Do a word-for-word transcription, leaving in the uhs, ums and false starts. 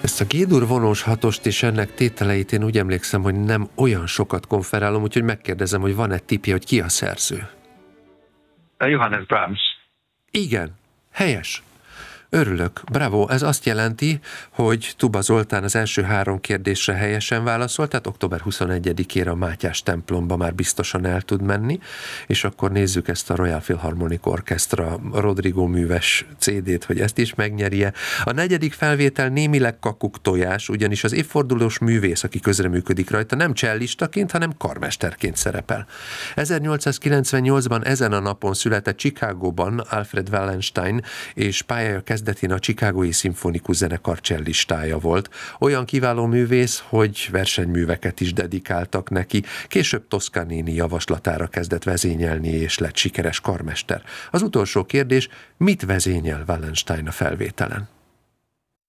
Ezt a G-dur vonós hatost és ennek tételeit én úgy emlékszem, hogy nem olyan sokat konferálom, úgyhogy megkérdezem, hogy van-e tippje, hogy ki a szerző? Johannes Brahms. Igen, helyes. Örülök, bravo, ez azt jelenti, hogy Tuba Zoltán az első három kérdésre helyesen válaszolt, tehát október huszonegyedikére a Mátyás templomba már biztosan el tud menni, és akkor nézzük ezt a Royal Philharmonic Orchestra Rodrigo műves cé dét, hogy ezt is megnyerje. A negyedik felvétel némileg kakuk tojás, ugyanis az évfordulós művész, aki közreműködik rajta, nem cellistaként, hanem karmesterként szerepel. ezernyolcszázkilencvennyolcban ezen a napon született Chicagóban Alfred Wallenstein, és pályája kezdetén a Chicagói Szimfonikus Zenekar cellistája volt. Olyan kiváló művész, hogy versenyműveket is dedikáltak neki. Később Toscanini javaslatára kezdett vezényelni, és lett sikeres karmester. Az utolsó kérdés, mit vezényel Wallenstein a felvételen?